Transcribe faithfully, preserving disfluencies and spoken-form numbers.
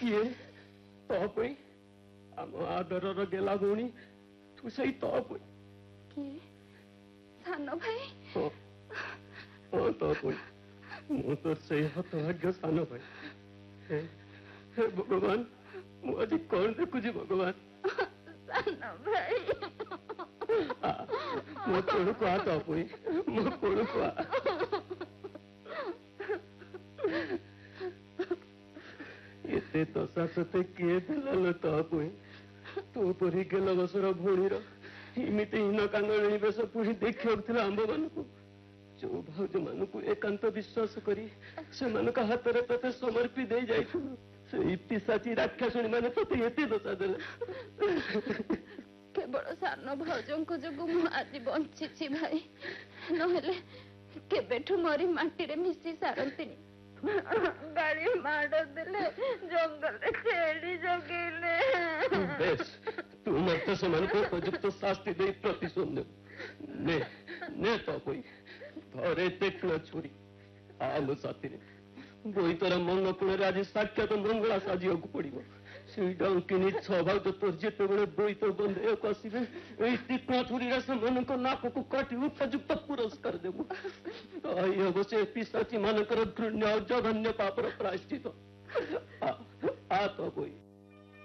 किए तो पई आम आदर गेला भौणी तू सही तो पई किए सानो भाई हाँ हाँ तो पई मु तो सही हतभाग्य सानो भाई हे हे भगवान मु आज कौन देखुची भगवान सानो भाई मो कोड़ को आता पई मो कोड़ को एते तो सासते किए दिलाल तो पई तो परी गेल बसर भौणीर इमिति हीन कांगणी बेस पुणी देखा आंब मान को जो भाज मान को एकांत विश्वास करी से मान हाथ में ते समर्पी दे जाई पिशाची राक्षसणी मैंने ते एते दशा देले केवल सान भाउजों जो आज बंची भाई नहेले केबेठू मरी माटी रे मिसी सारंतिनी गाड़ी माड़ देले जंगल रे छेड़ी जगेले बेस तू मत से मन को उपयुक्त शास्ति दे प्रतिशोध ने ने तो कोई घरे देखना छोरी आलो साथी रे बोई तोरा मन कोणे आज साक्षात मंगला साजियो को पड़िबो सेई डंकिनी स्वभाव तो तोर जेते बड़े बोई तो बंदे को आसीबे एई तीक्ष्ण छुरी रे से मन को नाक को काटी उपयुक्त पुरस्कार देबो तो आई हबो से पिशाची मानकर घृण्य जघन्य पापर प्रायश्चित आ आ तो कोई